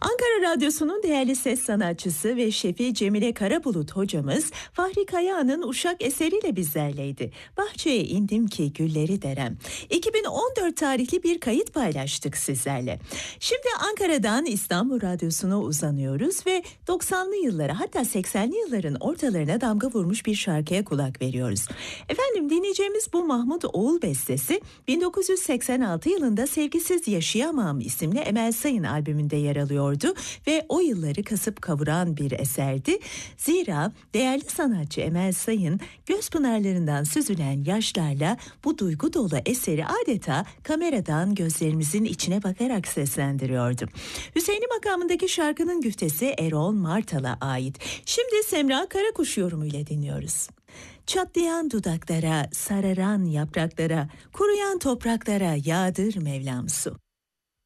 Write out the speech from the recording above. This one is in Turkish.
Ankara Radyosu'nun değerli ses sanatçısı ve şefi Cemile Karabulut hocamız Fahri Kayağan'ın Uşak eseriyle bizlerleydi. Bahçeye indim ki gülleri derem. 2014 tarihli bir kayıt paylaştık sizlerle. Şimdi Ankara'dan İstanbul Radyosu'na uzanıyoruz ve 90'lı yıllara, hatta 80'li yılların ortalarına damga vurmuş bir şarkıya kulak veriyoruz. Efendim, dinleyeceğimiz bu Mahmut Oğul bestesi 1986 yılında Sevgisiz Yaşayamam isimli Emel Sayın albümünde yer alıyordu ve o yılları kasıp kavuran bir eserdi. Zira değerli sanatçı Emel Sayın göz pınarlarından süzülen yaşlarla bu duygu dolu eseri adeta kameradan gözlerimizin içine bakarak seslendiriyordu. Hüseyin'i makamındaki şarkının güftesi Erol Martal'a ait. Şimdi Semra Karakuş yorumuyla dinliyoruz. Çatlayan dudaklara, sararan yapraklara, kuruyan topraklara yağdır Mevlam su.